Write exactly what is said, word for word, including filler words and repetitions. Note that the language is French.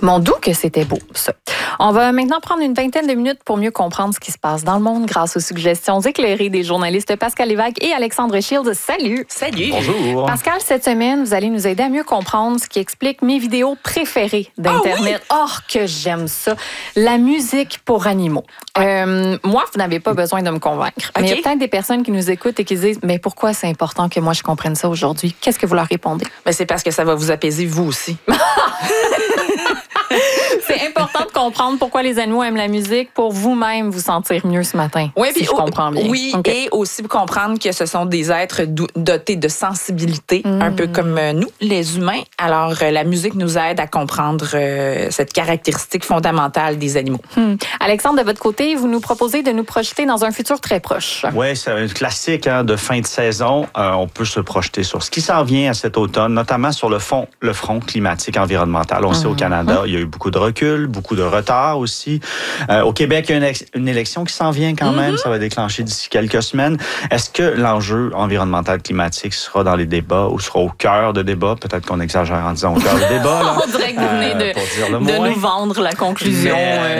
Mon doux que c'était beau, ça. On va maintenant prendre une vingtaine de minutes pour mieux comprendre ce qui se passe dans le monde grâce aux suggestions éclairées des journalistes Pascal Lévesque et Alexandre Shields. Salut! Salut! Bonjour! Pascal, cette semaine, vous allez nous aider à mieux comprendre ce qui explique mes vidéos préférées d'Internet. Oh, oui? oh que j'aime ça! La musique pour animaux. Euh, moi, vous n'avez pas besoin de me convaincre. Okay. Mais il y a peut-être des personnes qui nous écoutent et qui disent « Mais pourquoi c'est important que moi je comprenne ça aujourd'hui? » Qu'est-ce que vous leur répondez? Ben, c'est parce que ça va vous apaiser, vous aussi. C'est important de comprendre pourquoi les animaux aiment la musique pour vous-même vous sentir mieux ce matin. Oui, si puis je comprends bien. Oui, okay. Et aussi comprendre que ce sont des êtres dotés de sensibilité, mmh. un peu comme nous, les humains. Alors, la musique nous aide à comprendre euh, cette caractéristique fondamentale des animaux. Mmh. Alexandre, de votre côté, vous nous proposez de nous projeter dans un futur très proche. Oui, c'est un classique hein, de fin de saison. Euh, on peut se projeter sur ce qui s'en vient à cet automne, notamment sur le, fond, le front climatique environnemental. On mmh. sait au Canada, mmh. il y a eu beaucoup de recul, beaucoup de retard aussi. Euh, au Québec, il y a une, ex- une élection qui s'en vient quand même. Mm-hmm. Ça va déclencher d'ici quelques semaines. Est-ce que l'enjeu environnemental climatique sera dans les débats ou sera au cœur de débats? Peut-être qu'on exagère en disant au cœur de débat. Là. On dirait que vous venez de, euh, de nous vendre la conclusion. Mais,